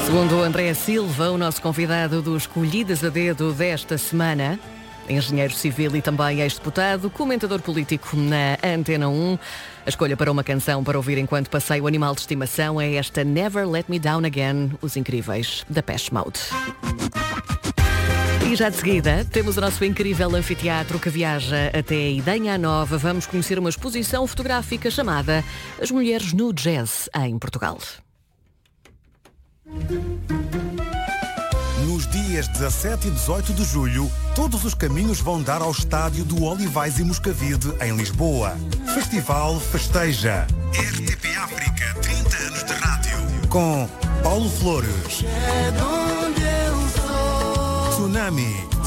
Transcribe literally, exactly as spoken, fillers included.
Segundo o André Silva, o nosso convidado do Escolhidas a Dedo desta semana, engenheiro civil e também ex-deputado, comentador político na Antena um. A escolha para uma canção para ouvir enquanto passeio animal de estimação é esta Never Let Me Down Again, Os Incríveis, da Depeche Mode. E já de seguida, temos o nosso incrível anfiteatro que viaja até a Idenha Nova. Vamos conhecer uma exposição fotográfica chamada As Mulheres no Jazz, em Portugal. Nos dias dezassete e dezoito de julho, todos os caminhos vão dar ao estádio do Olivais e Moscavide, em Lisboa. Festival Festeja. R T P África, trinta anos de rádio. Com Paulo Flores, Tsunami,